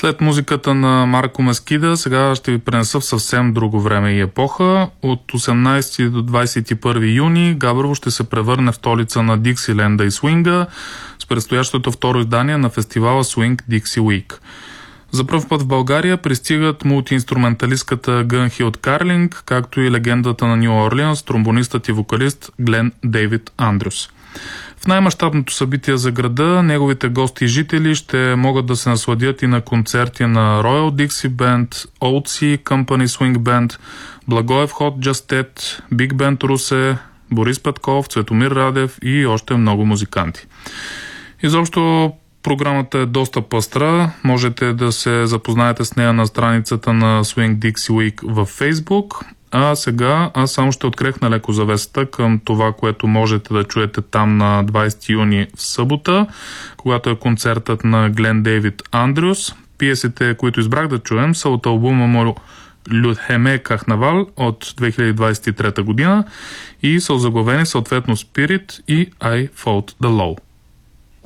След музиката на Марко Мескида, сега ще ви пренеса в съвсем друго време и епоха. От 18 до 21 юни Габрово ще се превърне в столица на Диксиленда и свинга с предстоящото второ издание на фестивала Swing Dixie Week. За пръв път в България пристигат мултиинструменталистката Гънхилд Карлинг, както и легендата на Ню Орлианс, тромбонистът и вокалист Глен Дейвид Андрюс. В най-мащабното събитие за града неговите гости и жители ще могат да се насладят и на концерти на Royal Dixie Band, Old Sea Company Swing Band, Благоев Hot Justet, Big Band Русе, Борис Петков, Цветомир Радев и още много музиканти. Изобщо програмата е доста пъстра. Можете да се запознаете с нея на страницата на Swing Dixie Week във Facebook. А сега аз само ще открехна леко завесата към това, което можете да чуете там на 20 юни в събота, когато е концертът на Глен Дейвид Андрюс. Пиесите, които избрах да чуем, са от албума му Людхеме Кахнавал от 2023 година и са озаглавени съответно Spirit и I Fought the Law.